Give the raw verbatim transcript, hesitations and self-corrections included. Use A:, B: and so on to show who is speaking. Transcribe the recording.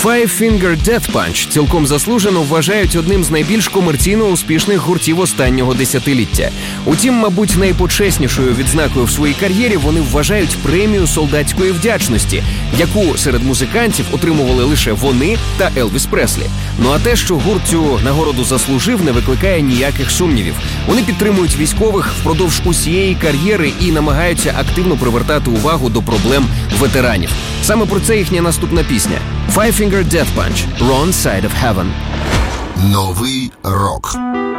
A: Five Finger Death Punch цілком заслужено вважають одним з найбільш комерційно успішних гуртів останнього десятиліття. Утім, мабуть, найпочеснішою відзнакою в своїй кар'єрі вони вважають премію солдатської вдячності, яку серед музикантів отримували лише вони та Елвіс Преслі. Ну а те, що гурт цю нагороду заслужив, не викликає ніяких сумнівів. Вони підтримують військових впродовж усієї кар'єри і намагаються активно привертати увагу до проблем ветеранів. Саме про це їхня наступна пісня «Five Finger Death Punch – Wrong Side of Heaven».
B: Новий рок.